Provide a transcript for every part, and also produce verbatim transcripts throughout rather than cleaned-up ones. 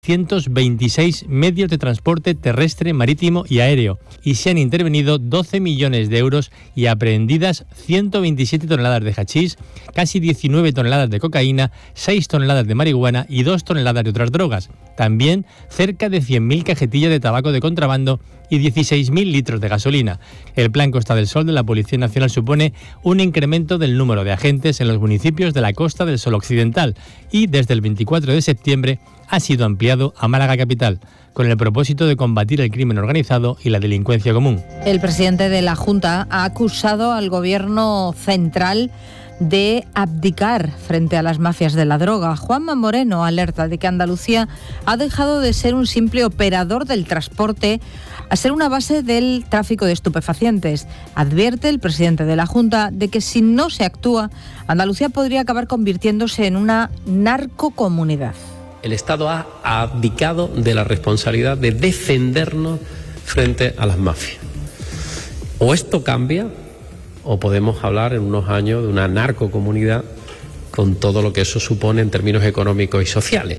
trescientos veintiséis medios de transporte terrestre, marítimo y aéreo, y se han intervenido doce millones de euros y aprehendidas ciento veintisiete toneladas de hachís, casi diecinueve toneladas de cocaína, seis toneladas de marihuana y dos toneladas de otras drogas. También cerca de cien mil cajetillas de tabaco de contrabando y dieciséis mil litros de gasolina. El Plan Costa del Sol de la Policía Nacional supone un incremento del número de agentes en los municipios de la Costa del Sol Occidental y desde el veinticuatro de septiembre ha sido ampliado a Málaga capital, con el propósito de combatir el crimen organizado y la delincuencia común. El presidente de la Junta ha acusado al gobierno central de abdicar frente a las mafias de la droga. Juanma Moreno alerta de que Andalucía ha dejado de ser un simple operador del transporte a ser una base del tráfico de estupefacientes. Advierte el presidente de la Junta de que si no se actúa, Andalucía podría acabar convirtiéndose en una narcocomunidad. El Estado ha abdicado de la responsabilidad de defendernos frente a las mafias. O esto cambia, o podemos hablar en unos años de una narcocomunidad con todo lo que eso supone en términos económicos y sociales.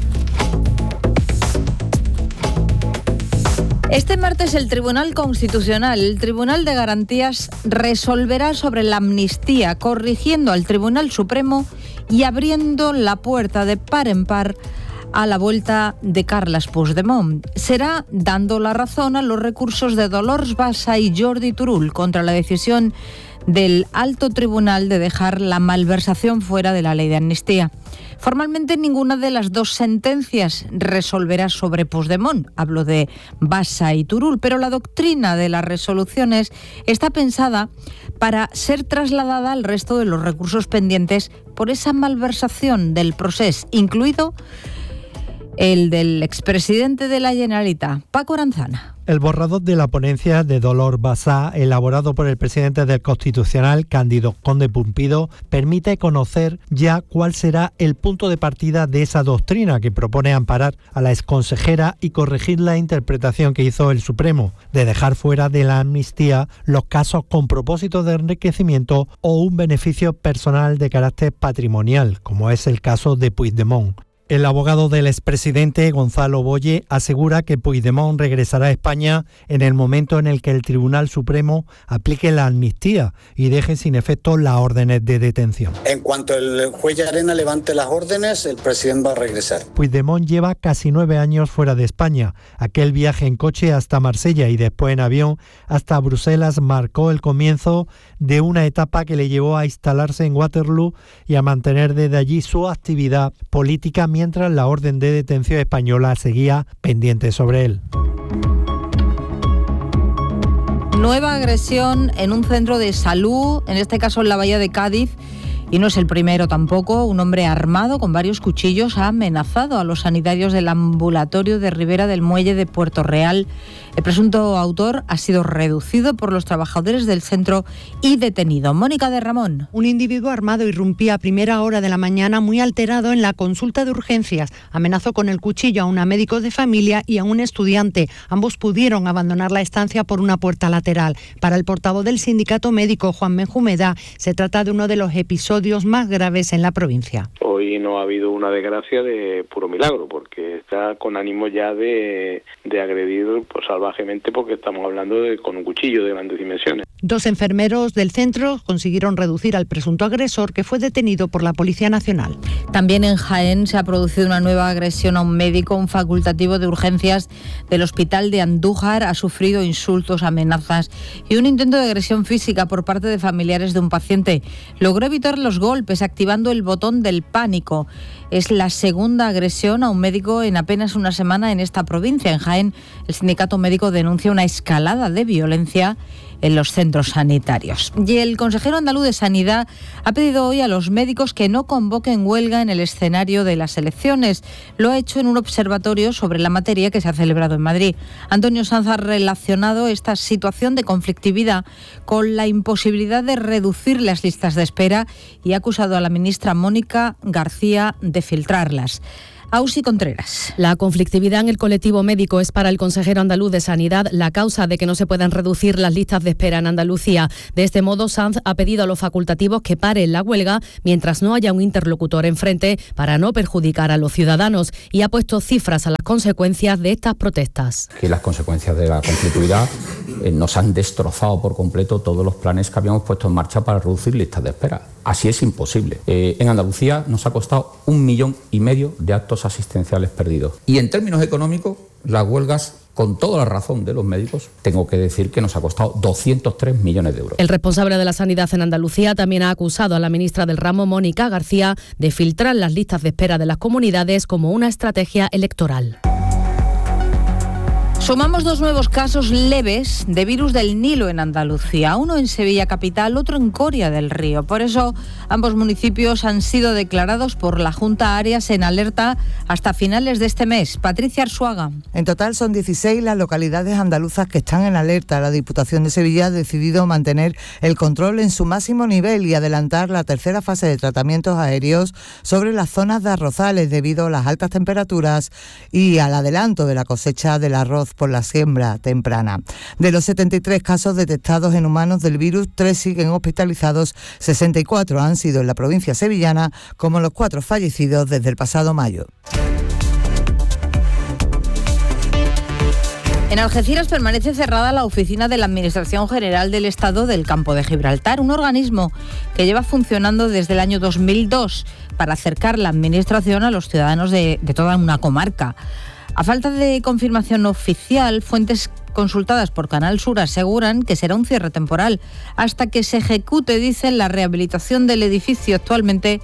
Este martes el Tribunal Constitucional, el Tribunal de Garantías, resolverá sobre la amnistía, corrigiendo al Tribunal Supremo y abriendo la puerta de par en par a la vuelta de Carles Puigdemont. Será dando la razón a los recursos de Dolors Bassa y Jordi Turull contra la decisión del Alto Tribunal de dejar la malversación fuera de la ley de amnistía. Formalmente ninguna de las dos sentencias resolverá sobre Puigdemont, hablo de Bassa y Turull, pero la doctrina de las resoluciones está pensada para ser trasladada al resto de los recursos pendientes por esa malversación del procés, incluido el del expresidente de la Generalitat, Paco Aranzana. El borrador de la ponencia de Dolors Bassa, elaborado por el presidente del Constitucional, Cándido Conde Pumpido, permite conocer ya cuál será el punto de partida de esa doctrina que propone amparar a la exconsejera y corregir la interpretación que hizo el Supremo de dejar fuera de la amnistía los casos con propósito de enriquecimiento o un beneficio personal de carácter patrimonial, como es el caso de Puigdemont. El abogado del expresidente, Gonzalo Boye, asegura que Puigdemont regresará a España en el momento en el que el Tribunal Supremo aplique la amnistía y deje sin efecto las órdenes de detención. En cuanto el juez Llarena levante las órdenes, el presidente va a regresar. Puigdemont lleva casi nueve años fuera de España. Aquel viaje en coche hasta Marsella y después en avión hasta Bruselas marcó el comienzo de una etapa que le llevó a instalarse en Waterloo y a mantener desde allí su actividad política mientras la orden de detención española seguía pendiente sobre él. Nueva agresión en un centro de salud, en este caso en la Bahía de Cádiz, y no es el primero tampoco. Un hombre armado con varios cuchillos ha amenazado a los sanitarios del ambulatorio de Ribera del Muelle de Puerto Real. El presunto autor ha sido reducido por los trabajadores del centro y detenido. Mónica de Ramón. Un individuo armado irrumpía a primera hora de la mañana muy alterado en la consulta de urgencias. Amenazó con el cuchillo a una médico de familia y a un estudiante. Ambos pudieron abandonar la estancia por una puerta lateral. Para el portavoz del sindicato médico, Juan Benjumeda, se trata de uno de los episodios más graves en la provincia. Hoy no ha habido una desgracia de puro milagro, porque está con ánimo ya de, de agredir pues, salvajemente, porque estamos hablando de con un cuchillo de grandes dimensiones. Dos enfermeros del centro consiguieron reducir al presunto agresor, que fue detenido por la Policía Nacional. También en Jaén se ha producido una nueva agresión a un médico. Un facultativo de urgencias del Hospital de Andújar ha sufrido insultos, amenazas y un intento de agresión física por parte de familiares de un paciente. Logró evitar los golpes activando el botón del pánico. Es la segunda agresión a un médico en apenas una semana en esta provincia. En Jaén, el sindicato médico denuncia una escalada de violencia en los centros sanitarios. Y el consejero andaluz de Sanidad ha pedido hoy a los médicos que no convoquen huelga en el escenario de las elecciones. Lo ha hecho en un observatorio sobre la materia que se ha celebrado en Madrid. Antonio Sanz ha relacionado esta situación de conflictividad con la imposibilidad de reducir las listas de espera y ha acusado a la ministra Mónica García de filtrarlas. Ausi Contreras. La conflictividad en el colectivo médico es para el consejero andaluz de Sanidad la causa de que no se puedan reducir las listas de espera en Andalucía. De este modo, Sanz ha pedido a los facultativos que paren la huelga mientras no haya un interlocutor enfrente para no perjudicar a los ciudadanos y ha puesto cifras a las consecuencias de estas protestas. Que las consecuencias de la conflictividad eh, nos han destrozado por completo todos los planes que habíamos puesto en marcha para reducir listas de espera. Así es imposible. Eh, en Andalucía nos ha costado un millón y medio de actos asistenciales perdidos. Y en términos económicos, las huelgas, con toda la razón de los médicos, tengo que decir que nos ha costado doscientos tres millones de euros. El responsable de la sanidad en Andalucía también ha acusado a la ministra del ramo, Mónica García, de filtrar las listas de espera de las comunidades como una estrategia electoral. Sumamos dos nuevos casos leves de virus del Nilo en Andalucía, uno en Sevilla capital, otro en Coria del Río. Por eso, ambos municipios han sido declarados por la Junta Arias en alerta hasta finales de este mes. Patricia Arzuaga. En total son dieciséis las localidades andaluzas que están en alerta. La Diputación de Sevilla ha decidido mantener el control en su máximo nivel y adelantar la tercera fase de tratamientos aéreos sobre las zonas de arrozales debido a las altas temperaturas y al adelanto de la cosecha del arroz por la siembra temprana. De los setenta y tres casos detectados en humanos del virus, tres siguen hospitalizados, sesenta y cuatro han sido en la provincia sevillana, como los cuatro fallecidos desde el pasado mayo. En Algeciras permanece cerrada la oficina de la Administración General del Estado del Campo de Gibraltar, un organismo que lleva funcionando desde el año dos mil dos para acercar la administración a los ciudadanos de, de toda una comarca. A falta de confirmación oficial, fuentes consultadas por Canal Sur aseguran que será un cierre temporal hasta que se ejecute, dicen, la rehabilitación del edificio actualmente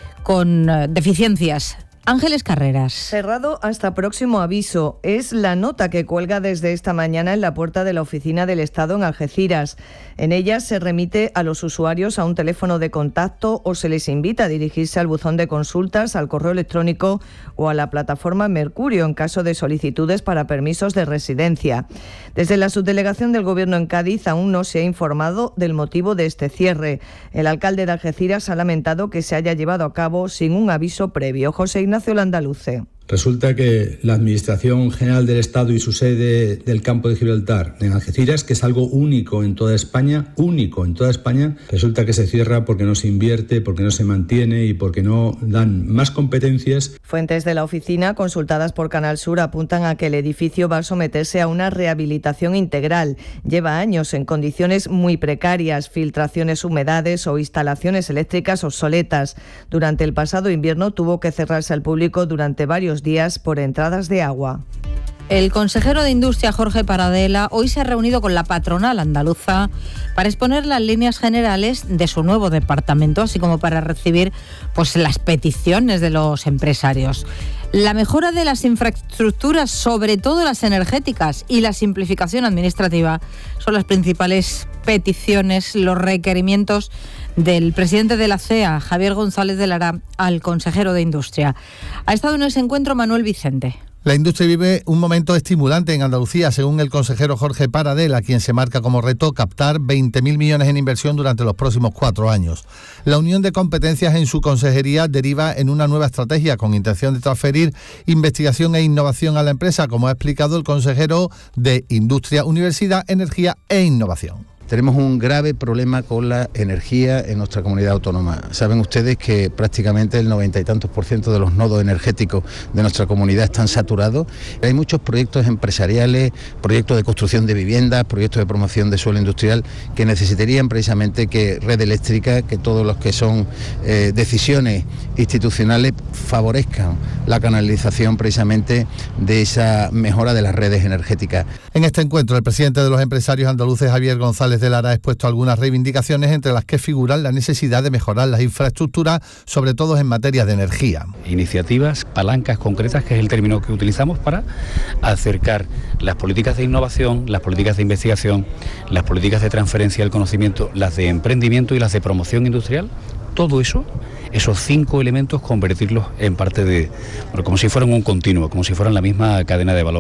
con uh, deficiencias. Ángeles Carreras. Cerrado hasta próximo aviso. Es la nota que cuelga desde esta mañana en la puerta de la oficina del Estado en Algeciras. En ella se remite a los usuarios a un teléfono de contacto o se les invita a dirigirse al buzón de consultas, al correo electrónico o a la plataforma Mercurio en caso de solicitudes para permisos de residencia. Desde la subdelegación del Gobierno en Cádiz aún no se ha informado del motivo de este cierre. El alcalde de Algeciras ha lamentado que se haya llevado a cabo sin un aviso previo. José Ignacio Landaluce. Resulta que la Administración General del Estado y su sede del Campo de Gibraltar en Algeciras, que es algo único en toda España, único en toda España, resulta que se cierra porque no se invierte, porque no se mantiene y porque no dan más competencias. Fuentes de la oficina consultadas por Canal Sur apuntan a que el edificio va a someterse a una rehabilitación integral. Lleva años en condiciones muy precarias, filtraciones, humedades o instalaciones eléctricas obsoletas. Durante el pasado invierno tuvo que cerrarse al público durante varios días por entradas de agua. El consejero de Industria, Jorge Paradela, hoy se ha reunido con la patronal andaluza para exponer las líneas generales de su nuevo departamento, así como para recibir pues, las peticiones de los empresarios. La mejora de las infraestructuras, sobre todo las energéticas, y la simplificación administrativa son las principales peticiones, los requerimientos del presidente de la C E A, Javier González de Lara, al consejero de Industria. Ha estado en ese encuentro Manuel Vicente. La industria vive un momento estimulante en Andalucía, según el consejero Jorge Paradela, quien se marca como reto captar veinte mil millones en inversión durante los próximos cuatro años. La unión de competencias en su consejería deriva en una nueva estrategia con intención de transferir investigación e innovación a la empresa, como ha explicado el consejero de Industria, Universidad, Energía e Innovación. Tenemos un grave problema con la energía en nuestra comunidad autónoma. Saben ustedes que prácticamente el noventa y tantos por ciento de los nodos energéticos de nuestra comunidad están saturados. Hay muchos proyectos empresariales, proyectos de construcción de viviendas, proyectos de promoción de suelo industrial que necesitarían precisamente que Red Eléctrica, que todos los que son eh, decisiones institucionales favorezcan la canalización precisamente de esa mejora de las redes energéticas. En este encuentro, el presidente de los empresarios andaluces, Javier González de Lara, ha expuesto algunas reivindicaciones entre las que figuran la necesidad de mejorar las infraestructuras, sobre todo en materia de energía. Iniciativas, palancas concretas, que es el término que utilizamos para acercar las políticas de innovación, las políticas de investigación, las políticas de transferencia del conocimiento, las de emprendimiento y las de promoción industrial. Todo eso, esos cinco elementos, convertirlos en parte de, bueno, como si fueran un continuo, como si fueran la misma cadena de valor, ¿no?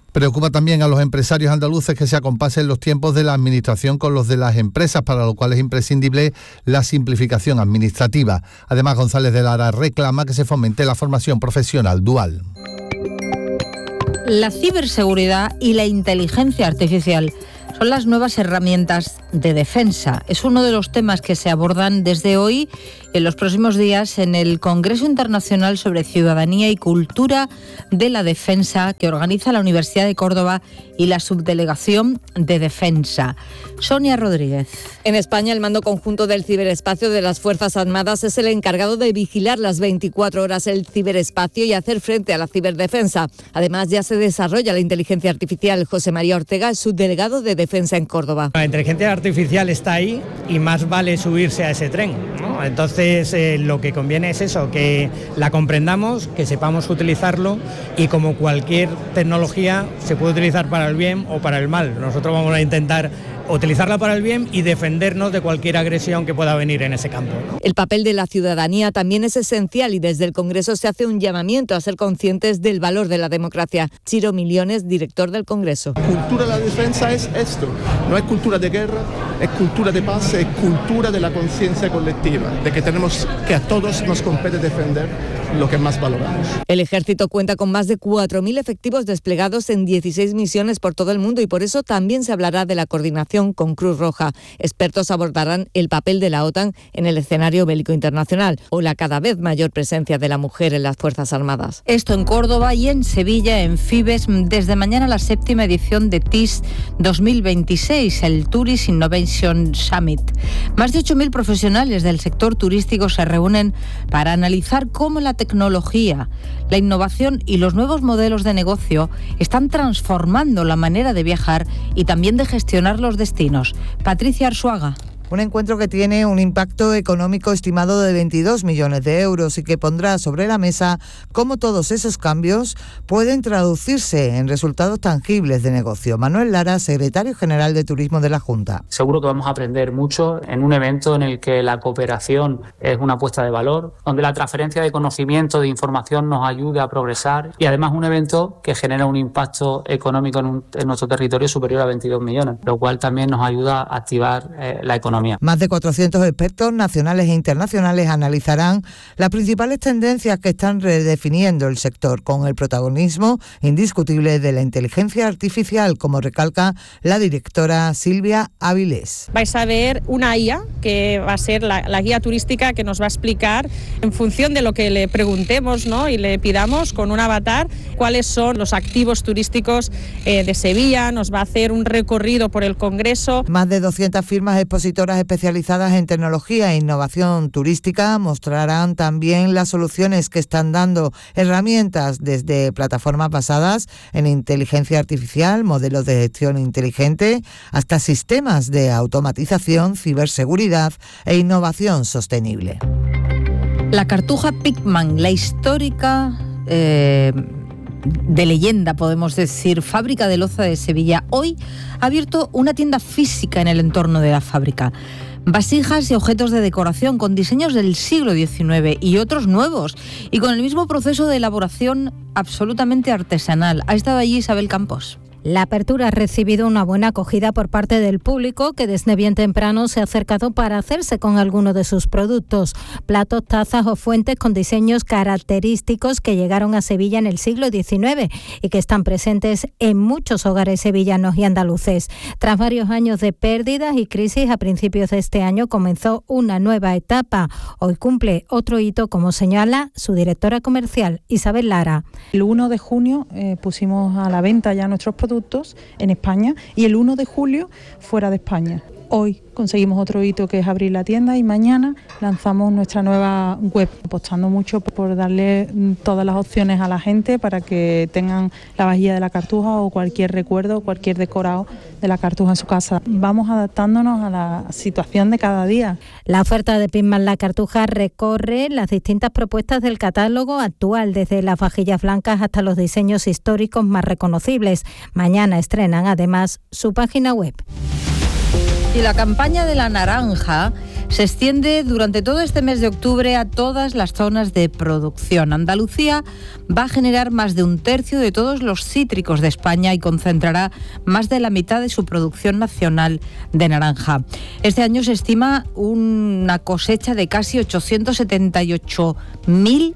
Preocupa también a los empresarios andaluces que se acompasen los tiempos de la administración con los de las empresas, para lo cual es imprescindible la simplificación administrativa. Además, González de Lara reclama que se fomente la formación profesional dual. La ciberseguridad y la inteligencia artificial son las nuevas herramientas de defensa. Es uno de los temas que se abordan desde hoy y en los próximos días en el Congreso Internacional sobre Ciudadanía y Cultura de la Defensa que organiza la Universidad de Córdoba y la Subdelegación de Defensa. Sonia Rodríguez. En España, el Mando Conjunto del Ciberespacio de las Fuerzas Armadas es el encargado de vigilar las veinticuatro horas el ciberespacio y hacer frente a la ciberdefensa. Además, ya se desarrolla la inteligencia artificial. José María Ortega es subdelegado de Defensa en Córdoba. La inteligencia artificial está ahí y más vale subirse a ese tren, ¿no? Entonces, eh, lo que conviene es eso, que la comprendamos, que sepamos utilizarlo y como cualquier tecnología se puede utilizar para el bien o para el mal. Nosotros vamos a intentar utilizarla para el bien y defendernos de cualquier agresión que pueda venir en ese campo, ¿no? El papel de la ciudadanía también es esencial y desde el Congreso se hace un llamamiento a ser conscientes del valor de la democracia. Chiro Millones, director del Congreso. Cultura de la defensa es esto, no es cultura de guerra, es cultura de paz, es cultura de la conciencia colectiva, de que tenemos que a todos nos compete defender lo que más valoramos. El Ejército cuenta con más de cuatro mil efectivos desplegados en dieciséis misiones por todo el mundo y por eso también se hablará de la coordinación con Cruz Roja. Expertos abordarán el papel de la OTAN en el escenario bélico internacional o la cada vez mayor presencia de la mujer en las Fuerzas Armadas. Esto en Córdoba y en Sevilla, en Fibes, desde mañana la séptima edición de T I S dos mil veintiséis, el Tourist Innovation Summit. Más de ocho mil profesionales del sector turístico se reúnen para analizar cómo la tecnología, la innovación y los nuevos modelos de negocio están transformando la manera de viajar y también de gestionar los destinos. Patricia Arzuaga. Un encuentro que tiene un impacto económico estimado de veintidós millones de euros y que pondrá sobre la mesa cómo todos esos cambios pueden traducirse en resultados tangibles de negocio. Manuel Lara, secretario general de Turismo de la Junta. Seguro que vamos a aprender mucho en un evento en el que la cooperación es una apuesta de valor, donde la transferencia de conocimiento, de información nos ayude a progresar y además un evento que genera un impacto económico en, un, en nuestro territorio superior a veintidós millones, lo cual también nos ayuda a activar eh, la economía. Más de cuatrocientos expertos nacionales e internacionales analizarán las principales tendencias que están redefiniendo el sector, con el protagonismo indiscutible de la inteligencia artificial, como recalca la directora Silvia Avilés. Vais a ver una I A que va a ser la, la guía turística que nos va a explicar en función de lo que le preguntemos, ¿no? Y le pidamos con un avatar cuáles son los activos turísticos eh, de Sevilla. Nos va a hacer un recorrido por el Congreso. Más de doscientas firmas expositoras especializadas en tecnología e innovación turística mostrarán también las soluciones que están dando herramientas desde plataformas basadas en inteligencia artificial, modelos de gestión inteligente, hasta sistemas de automatización, ciberseguridad e innovación sostenible. La Cartuja Pigman, la histórica Eh, de leyenda, podemos decir, fábrica de loza de Sevilla, hoy ha abierto una tienda física en el entorno de la fábrica. Vasijas y objetos de decoración con diseños del siglo diecinueve y otros nuevos, y con el mismo proceso de elaboración absolutamente artesanal. Ha estado allí Isabel Campos. La apertura ha recibido una buena acogida por parte del público, que desde bien temprano se ha acercado para hacerse con alguno de sus productos. Platos, tazas o fuentes con diseños característicos que llegaron a Sevilla en el siglo diecinueve y que están presentes en muchos hogares sevillanos y andaluces. Tras varios años de pérdidas y crisis, a principios de este año comenzó una nueva etapa. Hoy cumple otro hito, como señala su directora comercial, Isabel Lara. El uno de junio eh, pusimos a la venta ya nuestros productos en España y el uno de julio fuera de España. Hoy conseguimos otro hito, que es abrir la tienda, y mañana lanzamos nuestra nueva web, apostando mucho por darle todas las opciones a la gente para que tengan la vajilla de la Cartuja o cualquier recuerdo, cualquier decorado de la Cartuja en su casa. Vamos adaptándonos a la situación de cada día. La oferta de Pigman La Cartuja recorre las distintas propuestas del catálogo actual, desde las vajillas blancas hasta los diseños históricos más reconocibles. Mañana estrenan además su página web. Y la campaña de la naranja se extiende durante todo este mes de octubre a todas las zonas de producción. Andalucía va a generar más de un tercio de todos los cítricos de España y concentrará más de la mitad de su producción nacional de naranja. Este año se estima una cosecha de casi ochocientos setenta y ocho mil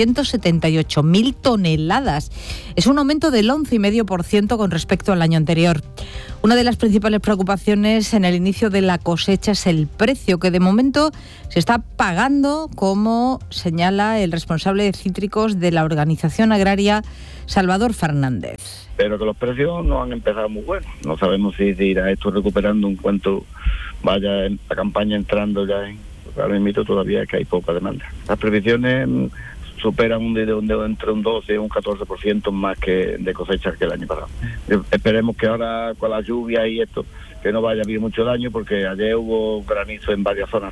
toneladas. Es un aumento del once coma cinco por ciento con respecto al año anterior. Una de las principales preocupaciones en el inicio de la cosecha es el precio, que de momento se está pagando, como señala el responsable de cítricos de la organización agraria, Salvador Fernández. Pero que los precios no han empezado muy buenos. No sabemos si se irá esto recuperando en cuanto vaya la campaña entrando ya en... Ahora mismo todavía es que hay poca demanda. Las previsiones superan un de, de, de, entre un doce y un catorce por ciento más que de cosecha que el año pasado. Esperemos que ahora con la lluvia y esto, que no vaya a haber mucho daño, porque ayer hubo granizo en varias zonas.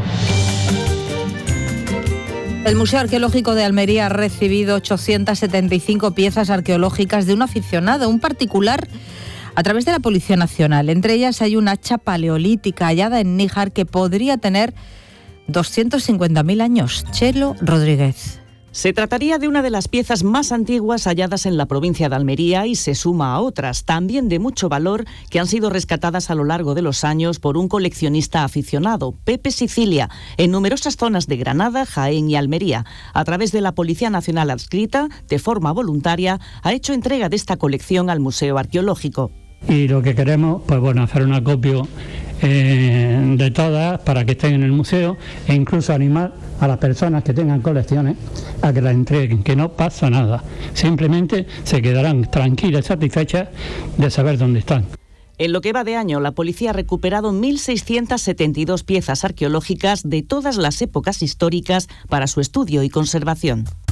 El Museo Arqueológico de Almería ha recibido ochocientas setenta y cinco piezas arqueológicas de un aficionado, un particular, a través de la Policía Nacional. Entre ellas hay una hacha paleolítica hallada en Níjar que podría tener doscientos cincuenta mil años. Chelo Rodríguez. Se trataría de una de las piezas más antiguas halladas en la provincia de Almería y se suma a otras, también de mucho valor, que han sido rescatadas a lo largo de los años por un coleccionista aficionado, Pepe Sicilia, en numerosas zonas de Granada, Jaén y Almería. A través de la Policía Nacional adscrita, de forma voluntaria, ha hecho entrega de esta colección al Museo Arqueológico. Y lo que queremos, pues bueno, hacer un acopio eh, de todas para que estén en el museo, e incluso animar a las personas que tengan colecciones a que las entreguen, que no pasa nada, simplemente se quedarán tranquilas y satisfechas de saber dónde están. En lo que va de año, la policía ha recuperado mil seiscientas setenta y dos piezas arqueológicas de todas las épocas históricas para su estudio y conservación.